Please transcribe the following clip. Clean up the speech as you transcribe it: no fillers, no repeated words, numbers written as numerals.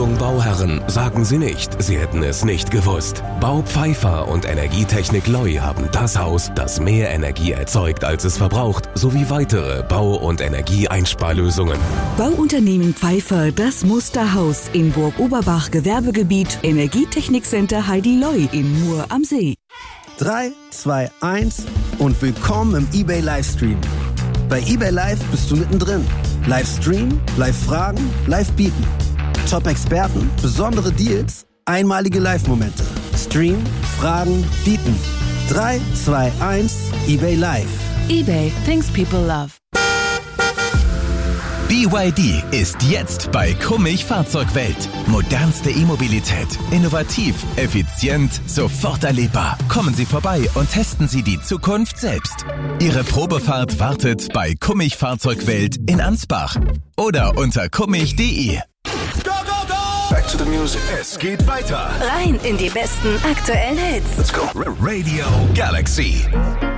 Achtung Bauherren, sagen Sie nicht, Sie hätten es nicht gewusst. Bau Pfeiffer und Energietechnik Loi haben das Haus, das mehr Energie erzeugt, als es verbraucht, sowie weitere Bau- und Energieeinsparlösungen. Bauunternehmen Pfeiffer, das Musterhaus in Burg Oberbach, Gewerbegebiet, Energietechnikcenter Heidi Loi in Mur am See. 3, 2, 1 und willkommen im eBay Livestream. Bei eBay Live bist du mittendrin. Livestream, Live-Fragen, Live-Bieten. Top-Experten, besondere Deals, einmalige Live-Momente. Stream, Fragen, Bieten. 3, 2, 1, eBay Live. eBay, things people love. BYD ist jetzt bei Kummich Fahrzeugwelt. Modernste E-Mobilität. Innovativ, effizient, sofort erlebbar. Kommen Sie vorbei und testen Sie die Zukunft selbst. Ihre Probefahrt wartet bei Kummich Fahrzeugwelt in Ansbach. Oder unter kummich.de. Go, go, go! Back to the music. Es geht weiter. Rein in die besten aktuellen Hits. Let's go. Radio Galaxy.